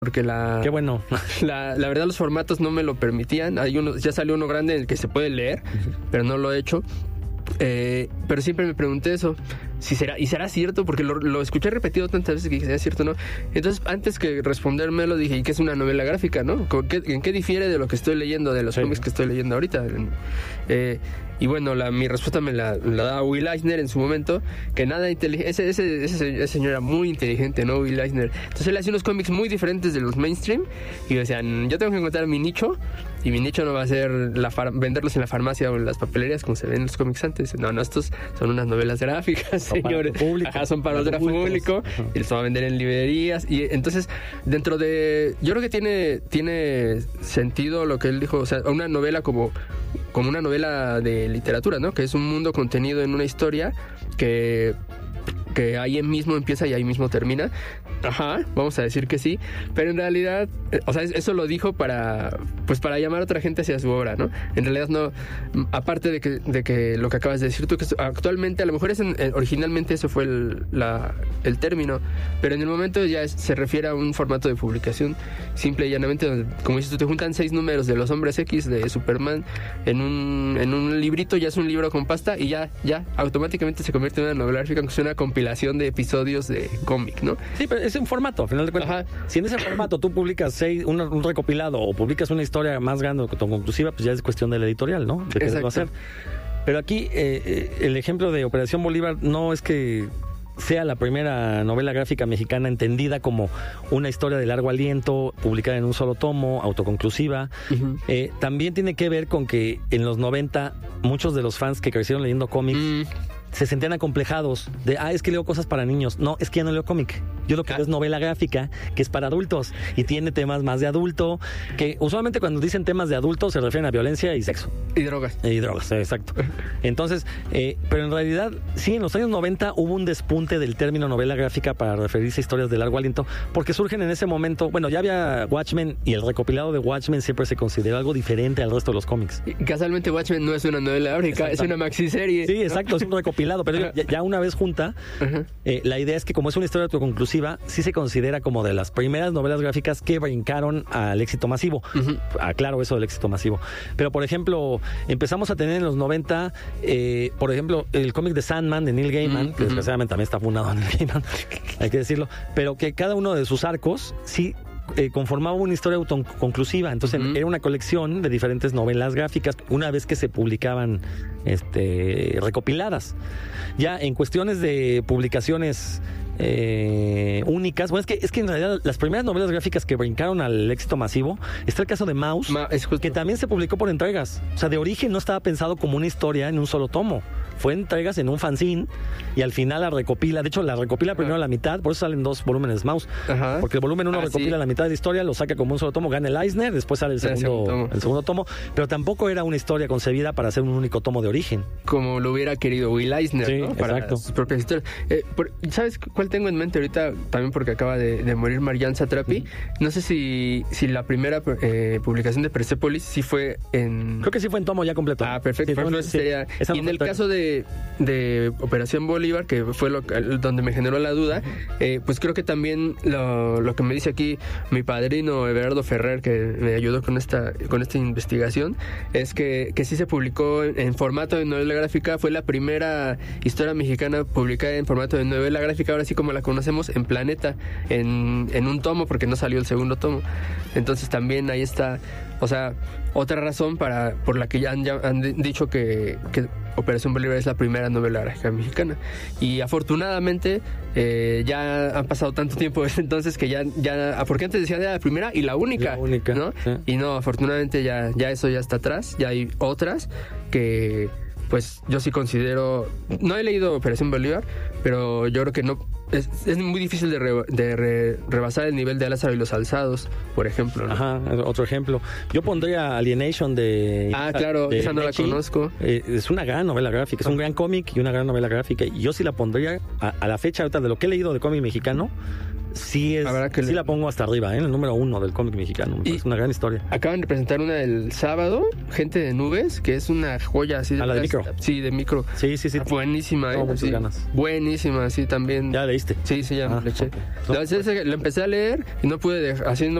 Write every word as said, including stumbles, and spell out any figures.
porque la... Qué bueno. La, la verdad los formatos no me lo permitían. Hay uno, ya salió uno grande en el que se puede leer, uh-huh. pero no lo he hecho. Eh, pero siempre me pregunté eso, si será, y será cierto, porque lo, lo escuché repetido tantas veces que será cierto, ¿no? Entonces, antes que respondérmelo, dije, ¿y qué es una novela gráfica, no? ¿Qué, ¿En qué difiere de lo que estoy leyendo, de los sí. cómics que estoy leyendo ahorita? Eh, y bueno, la, mi respuesta me la, la da Will Eisner en su momento, que nada inteligente, ese, ese, ese, ese señor era muy inteligente, ¿no? Will Eisner. Entonces él hacía unos cómics muy diferentes de los mainstream, y decían, yo tengo que encontrar mi nicho, y mi nicho no va a ser la far- venderlos en la farmacia o en las papelerías como se ven en los cómics antes. No, no, estos son unas novelas gráficas, son señores. Para público, Ajá, son para, para el tráfico público, y los van a vender en librerías. Y entonces, dentro de... Yo creo que tiene, tiene sentido lo que él dijo, o sea, una novela como, como una novela de literatura, ¿no? Que es un mundo contenido en una historia que... que ahí mismo empieza y ahí mismo termina. Ajá, vamos a decir que sí, pero en realidad, o sea, eso lo dijo para, pues para llamar a otra gente hacia su obra, ¿no? En realidad no, aparte de que, de que lo que acabas de decir tú, que actualmente, a lo mejor es en, originalmente eso fue el, la, el término, pero en el momento ya es, se refiere a un formato de publicación simple y llanamente, donde, como dices tú, te juntan seis números de los Hombres X, de Superman, en un, en un librito, ya es un libro con pasta y ya, ya, automáticamente se convierte en una novela gráfica, aunque es una compilación de episodios de cómic, ¿no? Sí, pero es un formato, al final de cuentas. Ajá. Si en ese formato tú publicas seis, un, un recopilado o publicas una historia más grande o conclusiva, pues ya es cuestión del editorial, ¿no? De qué se va a hacer. Pero aquí eh, el ejemplo de Operación Bolívar no es que sea la primera novela gráfica mexicana entendida como una historia de largo aliento, publicada en un solo tomo, autoconclusiva. Uh-huh. Eh, también tiene que ver con que en los noventa muchos de los fans que crecieron leyendo cómics mm. se sentían acomplejados de, ah, es que leo cosas para niños. No, es que ya no leo cómic. Yo lo que ah. leo es novela gráfica, que es para adultos y tiene temas más de adulto, que usualmente cuando dicen temas de adultos se refieren a violencia y sexo. Y drogas. Y drogas, exacto. Entonces, eh, pero en realidad, sí, en los años noventa hubo un despunte del término novela gráfica para referirse a historias de largo aliento, porque surgen en ese momento, bueno, ya había Watchmen y el recopilado de Watchmen siempre se consideró algo diferente al resto de los cómics. Y casualmente Watchmen no es una novela gráfica, exacto. Es una maxiserie. Sí, exacto, es un recopilado, pero ya, ya una vez junta, uh-huh. eh, la idea es que como es una historia autoconclusiva, sí se considera como de las primeras novelas gráficas que brincaron al éxito masivo. Uh-huh. Aclaro eso del éxito masivo. Pero, por ejemplo, empezamos a tener en los noventa, eh, por ejemplo, el cómic de Sandman, de Neil Gaiman, uh-huh. que desgraciadamente también está fundado en Neil Gaiman, hay que decirlo, pero que cada uno de sus arcos sí Eh, conformaba una historia autoconclusiva. Entonces uh-huh. era una colección de diferentes novelas gráficas una vez que se publicaban este, recopiladas. Ya en cuestiones de publicaciones eh, únicas, bueno, es que, es que en realidad las primeras novelas gráficas que brincaron al éxito masivo, está el caso de Mouse, Ma, que también se publicó por entregas. O sea, de origen no estaba pensado como una historia en un solo tomo. Fue entregas en un fanzine y al final la recopila. De hecho, la recopila primero la mitad, por eso salen dos volúmenes Mouse. Ajá. Porque el volumen uno ah, recopila sí. la mitad de la historia, lo saca como un solo tomo, gana el Eisner, después sale el segundo, tomo. el segundo tomo. Pero tampoco era una historia concebida para ser un único tomo de origen. Como lo hubiera querido Will Eisner, sí, ¿no? Para exacto. sus propias historias. Eh, por, ¿Sabes cuál tengo en mente ahorita? También porque acaba de, de morir Marjane Satrapi. Mm. No sé si, si la primera eh, publicación de Persepolis sí fue en... Creo que sí fue en tomo ya completo. Ah, perfecto. Sí, no, sí, sería... Y en el caso de, de Operación Bolívar, que fue lo, donde me generó la duda, eh, pues creo que también lo, lo que me dice aquí mi padrino Everardo Ferrer, que me ayudó con esta con esta investigación, es que, que sí se publicó en, en formato de novela gráfica. Fue la primera historia mexicana publicada en formato de novela gráfica, ahora sí como la conocemos, en Planeta, en, en un tomo, porque no salió el segundo tomo. Entonces también ahí está, o sea, otra razón para por la que ya han, ya han dicho que, que Operación Bolívar es la primera novela gráfica mexicana. Y afortunadamente eh, ya han pasado tanto tiempo desde entonces que ya, ya porque antes decían era la primera y la única, la única, ¿no? Sí. Y no, afortunadamente ya, ya eso ya está atrás, ya hay otras que pues yo sí considero, no he leído Operación Bolívar, pero yo creo que no es, es muy difícil de, re, de re, rebasar el nivel de Lázaro y los Alzados, por ejemplo, ¿no? Ajá, otro ejemplo. Yo pondría Alienation de... Ah, claro, de esa no Mechi. La conozco. Eh, es una gran novela gráfica, es un gran cómic y una gran novela gráfica. Y yo sí la pondría a, a la fecha ahorita de lo que he leído de cómic mexicano, sí, es, sí le... la pongo hasta arriba, ¿eh? En el número uno del cómic mexicano. Es una gran historia. Acaban de presentar una del sábado, Gente de Nubes, que es una joya así. ¿A la de micro? Sí, de micro. Sí, sí, sí. Buenísima, ¿eh? Sí. Ganas. Buenísima, sí, también. ¿Ya leíste? Sí, sí, ya ah, le eché. Okay. No, Entonces, le empecé a leer y no pude dejar, así no